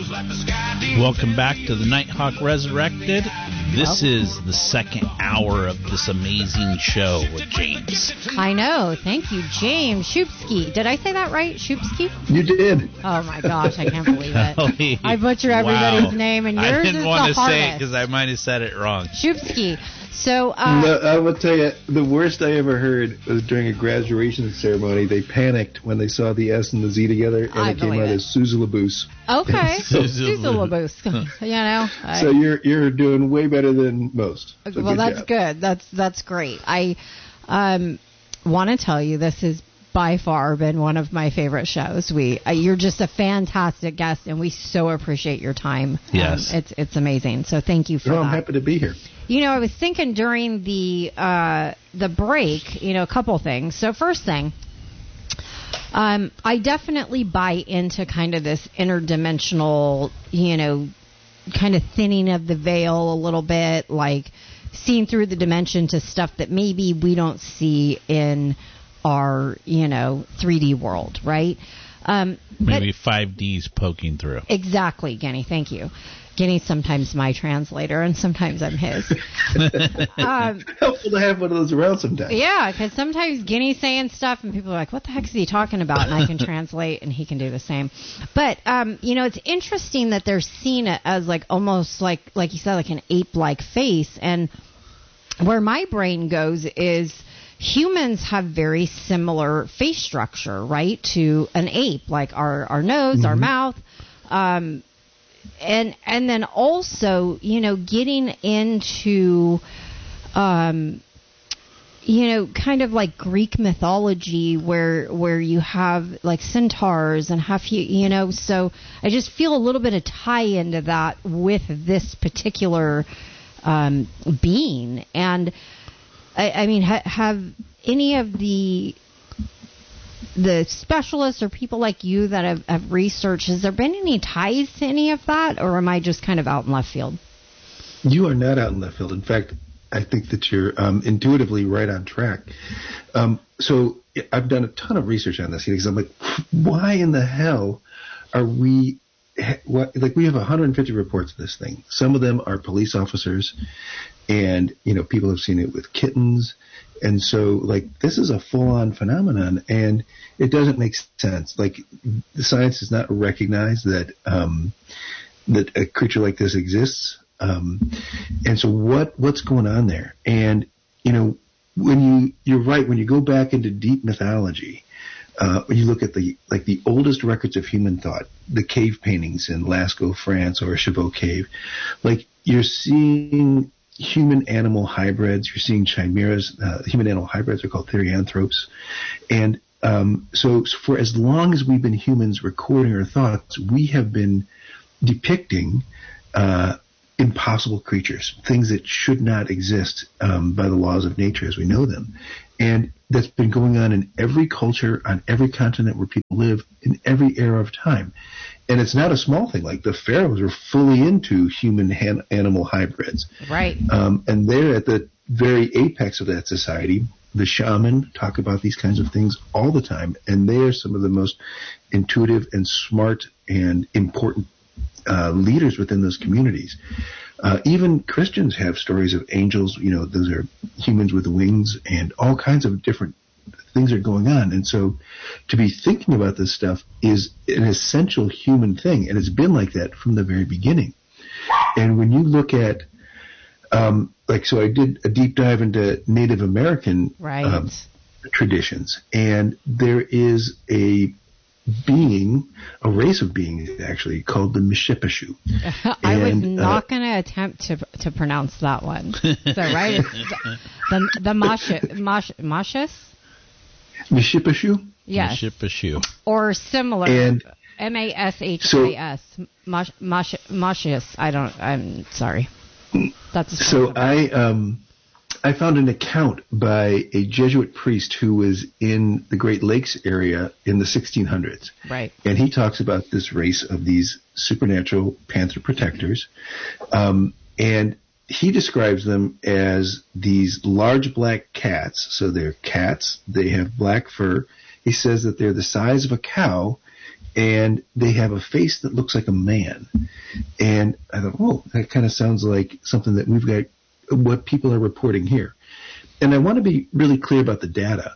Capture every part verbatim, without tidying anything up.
Welcome back to the Nighthawk Resurrected. This is the second hour of this amazing show with James. I know. Thank you, James Shupsky. Did I say that right? Shupsky? You did. Oh, my gosh. I can't believe it. I butcher everybody's wow. name, and yours I is didn't the want to hardest. say it because I might have said it wrong. Shupsky. So, uh, no, I will tell you, the worst I ever heard was during a graduation ceremony. They panicked when they saw the S and the Z together, and I it came believe out it. as Suzalaboose. Okay. Suzalaboose. Suzalaboose. You know. I, So you're you're doing way better than most. So well, good that's job. good. That's that's great. I um, want to tell you this has by far been one of my favorite shows. We uh, you're just a fantastic guest, and we so appreciate your time. Yes, um, it's it's amazing. So thank you for No, that. I'm happy to be here. You know, I was thinking during the uh, the break, you know, a couple things. So first thing, um, I definitely buy into kind of this interdimensional, you know, kind of thinning of the veil a little bit, like seeing through the dimension to stuff that maybe we don't see in our, you know, three D world, right? Um, Maybe five D's poking through. Exactly, Genny. Thank you. Genny's sometimes my translator, and sometimes I'm his. um, Helpful to have one of those around sometimes. yeah, because sometimes Genny's saying stuff, and people are like, what the heck is he talking about? And I can translate, and he can do the same. But, um, you know, it's interesting that they're seeing it as, like, almost like, like you said, like an ape-like face. And where my brain goes is humans have very similar face structure, right, to an ape, like our, our nose, mm-hmm. our mouth, um, and and then also, you know, getting into, um, you know, kind of like Greek mythology where where you have like centaurs and have you, you know, so I just feel a little bit of tie into that with this particular um, being. And I, I mean, ha- have any of the the specialists or people like you that have, have researched, has there been any ties to any of that, or am I just kind of out in left field? You are not out in left field. In fact, I think that you're um, intuitively right on track. Um, so I've done a ton of research on this because I'm like, why in the hell are we what, like we have one hundred fifty reports of this thing. Some of them are police officers, and you know people have seen it with kittens. And so, like, this is a full-on phenomenon, and it doesn't make sense. Like, the science does not recognize that um, that a creature like this exists. Um, and so, what what's going on there? And you know, when you you're right, when you go back into deep mythology, uh, when you look at the like the oldest records of human thought, the cave paintings in Lascaux, France, or Chabot Cave, like you're seeing human-animal hybrids. You're seeing chimeras. Uh, human-animal hybrids are called therianthropes. And um, so for as long as we've been humans recording our thoughts, we have been depicting uh, impossible creatures, things that should not exist um, by the laws of nature as we know them. And that's been going on in every culture, on every continent where people live, in every era of time. And it's not a small thing. Like the pharaohs are fully into human-animal hybrids. Right. Um, and they're at the very apex of that society. The shaman talk about these kinds of things all the time. And they are some of the most intuitive and smart and important uh, leaders within those communities. Uh, even Christians have stories of angels. You know, those are humans with wings, and all kinds of different things are going on. And so to be thinking about this stuff is an essential human thing, and it's been like that from the very beginning. And when you look at, um, like, so I did a deep dive into Native American right. um, traditions, and there is a being, a race of beings actually, called the Mishipashu. I and, was not uh, going to attempt to to pronounce that one. So, right? It's the the Mashis? Mash, Mashis? Mishipashu? Yes. Mishipashu. Or similar. And M A S H I S. Mash, mash, Mashis. I don't, I'm sorry. That's a So I, um, I found an account by a Jesuit priest who was in the Great Lakes area in the sixteen hundreds. Right. And he talks about this race of these supernatural panther protectors. Um, and he describes them as these large black cats. So they're cats. They have black fur. He says that they're the size of a cow, and they have a face that looks like a man. And I thought, oh, that kind of sounds like something that we've got, what people are reporting here. And I want to be really clear about the data.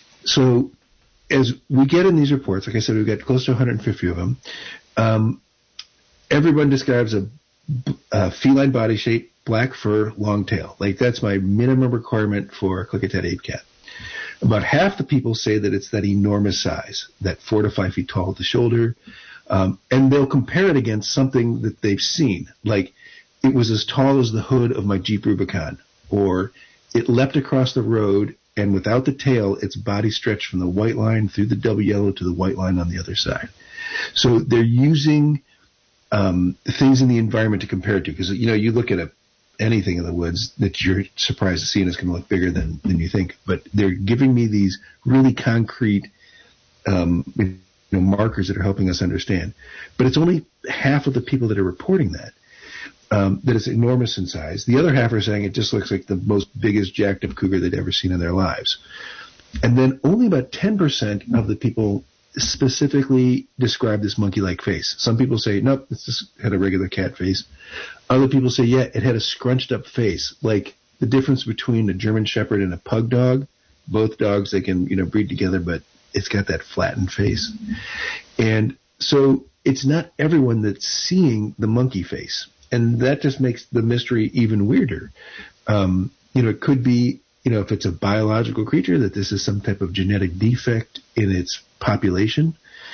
So as we get in these reports, like I said, we've got close to one hundred fifty of them. Um, everyone describes a, a feline body shape, black fur, long tail. Like that's my minimum requirement for a Klickitat ape cat. About half the people say that it's that enormous size, that four to five feet tall at the shoulder, um, and they'll compare it against something that they've seen, like it was as tall as the hood of my Jeep Rubicon, or it leapt across the road, and without the tail, its body stretched from the white line through the double yellow to the white line on the other side. So they're using um, things in the environment to compare it to, because you know you look at a anything in the woods that you're surprised to see and it's going to look bigger than, than you think. But they're giving me these really concrete um, you know, markers that are helping us understand. But it's only half of the people that are reporting that, um, that it's enormous in size. The other half are saying it just looks like the most biggest jacked up cougar they'd ever seen in their lives. And then only about ten percent of the people specifically describe this monkey-like face. Some people say, nope, it just had a regular cat face. Other people say, yeah, it had a scrunched-up face, like the difference between a German Shepherd and a pug dog. Both dogs, they can, you know, breed together, but it's got that flattened face. And so it's not everyone that's seeing the monkey face, and that just makes the mystery even weirder. Um, you know, it could be, you know, if it's a biological creature, that this is some type of genetic defect in its population,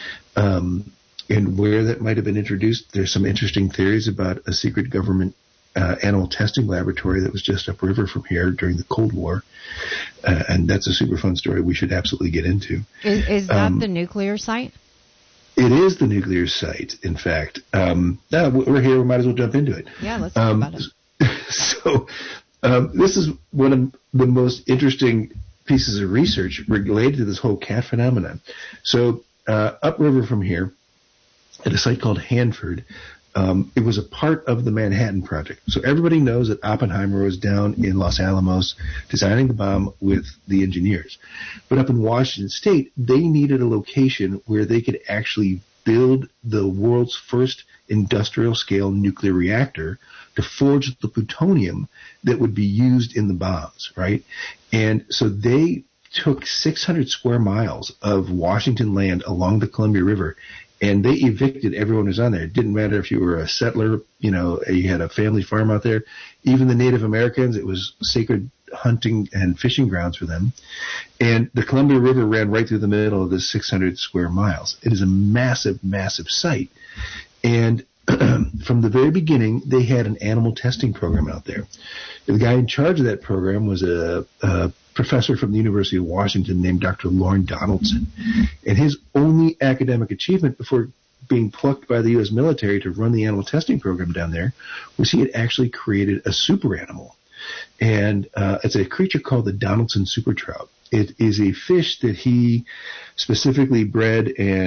um, and where that might have been introduced. There's some interesting theories about a secret government uh, animal testing laboratory that was just upriver from here during the Cold War, uh, and that's a super fun story we should absolutely get into. Is, is that um, the nuclear site? It is the nuclear site, in fact. Um, no, we're here. We might as well jump into it. Yeah, let's talk um, about it. So um, this is one of the most interesting pieces of research related to this whole cat phenomenon. So uh, upriver from here, at a site called Hanford, um, it was a part of the Manhattan Project. So everybody knows that Oppenheimer was down in Los Alamos designing the bomb with the engineers. But up in Washington State, they needed a location where they could actually build the world's first industrial-scale nuclear reactor to forge the plutonium that would be used in the bombs, right? And so they took six hundred square miles of Washington land along the Columbia River, and they evicted everyone who's on there. It didn't matter if you were a settler, you know, you had a family farm out there. Even the Native Americans, it was sacred hunting and fishing grounds for them. And the Columbia River ran right through the middle of this six hundred square miles. It is a massive, massive site. And from the very beginning, they had an animal testing program out there. The guy in charge of that program was a, a professor from the University of Washington named Doctor Lorne Donaldson. And his only academic achievement before being plucked by the U S military to run the animal testing program down there was he had actually created a super animal. And uh, it's a creature called the Donaldson super trout. It is a fish that he specifically bred and